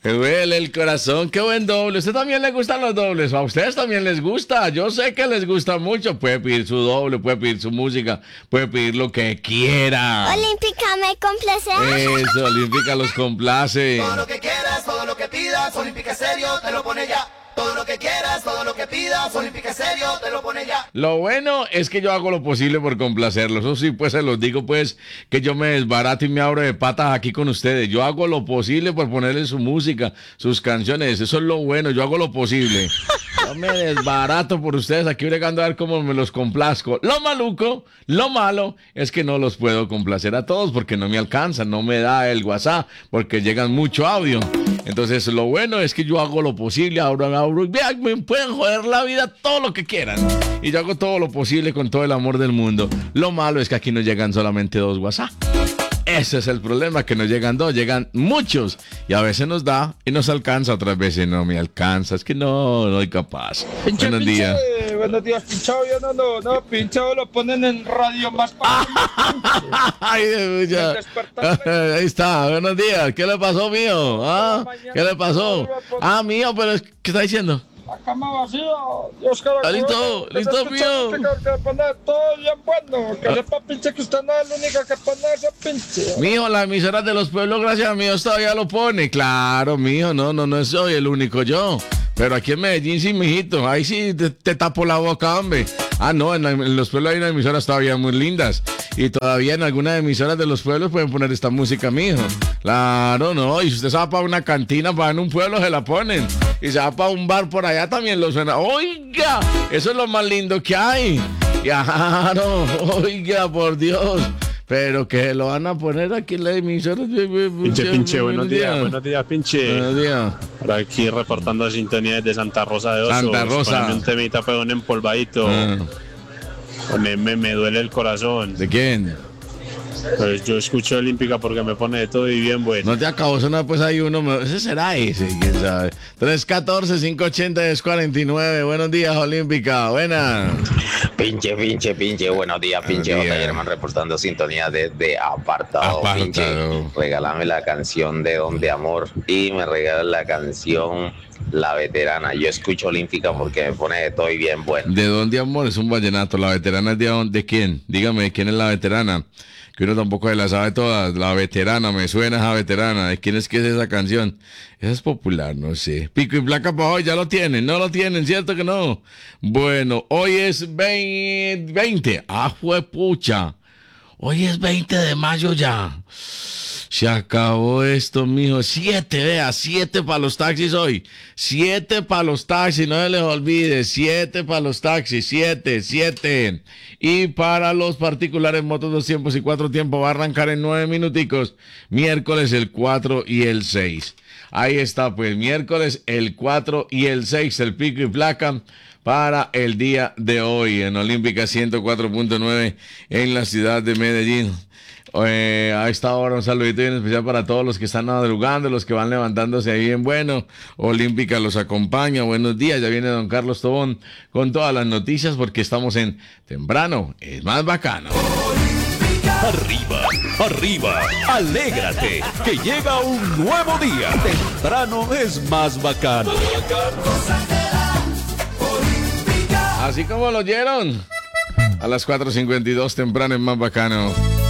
Me duele el corazón, qué buen doble. ¿A usted también le gustan los dobles? ¿A ustedes también les gusta? Yo sé que les gusta mucho. Puede pedir su doble, puede pedir su música, puede pedir lo que quiera. Olímpica me complace. Eso, Olímpica los complace. Todo lo que quieras, todo lo que pidas, Olímpica Estéreo te lo pone ya. Todo lo que quieras, todo lo que pidas, Olímpica Estéreo te lo pone ya. Lo bueno es que yo hago lo posible por complacerlos. Eso sí, pues se los digo, pues, que yo me desbarato y me abro de patas aquí con ustedes. Yo hago lo posible por ponerle su música, sus canciones. Eso es lo bueno, yo hago lo posible. Yo me desbarato por ustedes aquí bregando a ver cómo me los complazco. Lo maluco, lo malo, es que no los puedo complacer a todos porque no me alcanza, no me da el WhatsApp, porque llegan mucho audio. Entonces, lo bueno es que yo hago lo posible, abro, vean, me pueden joder la vida todo lo que quieran. Y yo hago todo lo posible con todo el amor del mundo. Lo malo es que aquí nos llegan solamente 2 WhatsApp. Ese es el problema, que nos llegan 2, llegan muchos. Y a veces nos da y nos alcanza, otras veces no me alcanza. Es que no soy capaz. Pinche, Buenos días. Buenos días, pinchado. No, pinchado lo ponen en radio más para. Ay, ya. Ahí está, buenos días. ¿Qué le pasó, mío? ¿Ah? ¿Qué le pasó? Ah, mío, pero ¿qué está diciendo? La cama vacía. Dios cara. Listo, mío. Que poner todo bien bueno. Que sepa, pinche, que usted no es el único que pone ese pinche. Mijo, la emisora de los pueblos, gracias a Dios, todavía lo pone. Claro, mijo, no soy el único yo. Pero aquí en Medellín sí, mijito. Ahí sí te tapo la boca, hombre. Ah, no, en los pueblos hay unas emisoras todavía muy lindas. Y todavía en algunas emisoras de los pueblos pueden poner esta música, mijo. Claro, no. Y si usted se va para una cantina, para en un pueblo, se la ponen. Y se va para un bar por allá, también lo suena. Oiga, eso es lo más lindo que hay. Claro, oiga, por Dios. Pero que lo van a poner aquí en la emisora. Pinche, buenos días, pinche. Buenos días. Por aquí reportando sintonía desde Santa Rosa de Osos. Santa Rosa. Poneme un temita, pero un empolvadito. Poneme, me duele el corazón. ¿De quién? Pues yo escucho Olímpica porque me pone de todo y bien bueno. No te acabó sonar, pues hay uno. Ese será ese, quién sabe. 314-580-1049. Buenos días, Olímpica. Buena. Pinche, buenos días, pinche. J. Germán reportando sintonía desde apartado. Pinche, regálame la canción de Don de Amor y me regalas la canción La Veterana. Yo escucho Olímpica porque me pone de todo y bien bueno. ¿De Don de Amor? Es un vallenato. ¿La Veterana es de quién? Dígame, ¿quién es la Veterana? Que uno tampoco se la sabe todas. La Veterana, me suena esa Veterana. ¿De quién es que es esa canción? Esa es popular, no sé. Pico y placa para hoy, ya lo tienen. No lo tienen, ¿cierto que no? Bueno, hoy es 20. Ah, fue pucha. Hoy es 20 de mayo ya. Se acabó esto, mijo. 7 para los taxis hoy. 7 para los taxis, no se les olvide. 7 para los taxis, 7. Y para los particulares, motos 2 tiempos y 4 tiempos, va a arrancar en 9 minuticos. Miércoles el 4 y el 6. Ahí está, pues, miércoles el 4 y el 6, el pico y placa para el día de hoy en Olímpica 104.9 en la ciudad de Medellín. A esta hora un saludito bien especial para todos los que están madrugando, los que van levantándose ahí en bueno. Olímpica los acompaña. Buenos días, ya viene don Carlos Tobón con todas las noticias porque estamos en Temprano es más bacano. Arriba, alégrate, que llega un nuevo día. Temprano es más bacano. Así como lo oyeron, a las 4:52 temprano es más bacano.